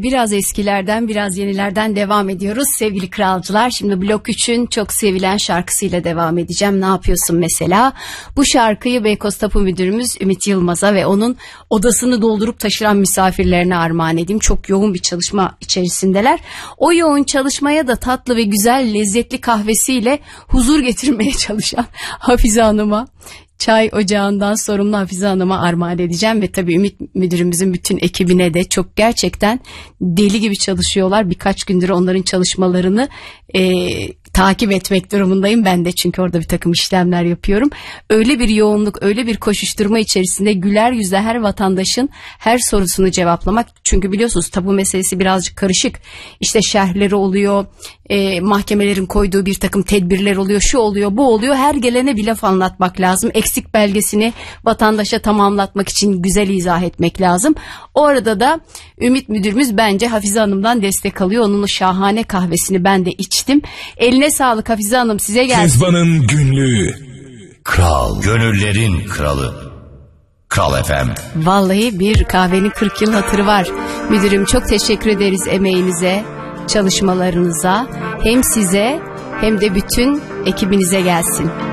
Biraz eskilerden biraz yenilerden devam ediyoruz sevgili kralcılar. Şimdi Blok 3'ün çok sevilen şarkısıyla devam edeceğim. Ne yapıyorsun mesela? Bu şarkıyı Beykoz Tapu Müdürümüz Ümit Yılmaz'a ve onun odasını doldurup taşıran misafirlerine armağan edeyim. Çok yoğun bir çalışma içerisindeler. O yoğun çalışmaya da tatlı ve güzel lezzetli kahvesiyle huzur getirmeye çalışan Hafize Hanım'a, çay ocağından sorumlu Hafize Hanım'a armağan edeceğim ve tabii Ümit Müdürümüzün bütün ekibine de çok gerçekten deli gibi çalışıyorlar. Birkaç gündür onların çalışmalarını takip etmek durumundayım ben de, çünkü orada bir takım işlemler yapıyorum. Öyle bir yoğunluk, öyle bir koşuşturma içerisinde güler yüzle her vatandaşın her sorusunu cevaplamak. Çünkü biliyorsunuz tapu meselesi birazcık karışık. İşte şerhleri oluyor, mahkemelerin koyduğu bir takım tedbirler oluyor, şu oluyor, bu oluyor. Her gelene bir laf anlatmak lazım. Eksik belgesini vatandaşa tamamlatmak için güzel izah etmek lazım. O arada da Ümit Müdürümüz bence Hafize Hanım'dan destek alıyor. Onun o şahane kahvesini ben de içtim. Eline sağlık Hafize Hanım, size gelsin. Kezban'ın günlüğü. Kral, gönüllerin kralı. Kral FM. Vallahi bir kahvenin 40 yıl hatırı var. Müdürüm çok teşekkür ederiz emeğinize, çalışmalarınıza. Hem size hem de bütün ekibinize gelsin.